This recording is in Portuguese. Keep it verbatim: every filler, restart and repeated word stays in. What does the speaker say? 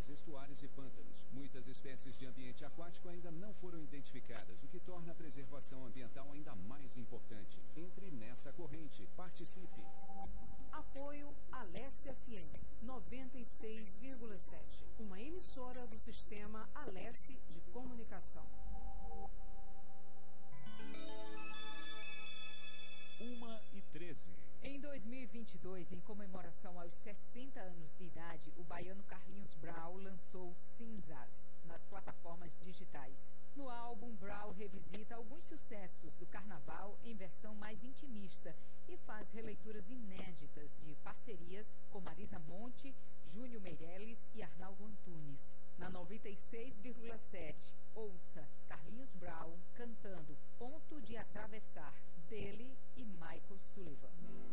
estuários e pântanos. Muitas espécies de ambiente aquático ainda não foram identificadas, o que torna a preservação ambiental ainda mais importante. Entre nessa corrente. Participe. Apoio Alesse F M noventa e seis vírgula sete, uma emissora do sistema Alesse de Comunicação. uma e treze. Em dois mil e vinte e dois, em comemoração aos sessenta anos de idade, o baiano Carlinhos Brau lançou Cinzas nas plataformas digitais. No álbum, Brau revisita alguns sucessos do carnaval em versão mais intimista e faz releituras inéditas de parcerias com Marisa Monte, Júnior Meirelles e Arnaldo Antunes. Na noventa e seis vírgula sete, ouça Carlinhos Brau cantando Ponto de Atravessar, dele e Michael Sullivan.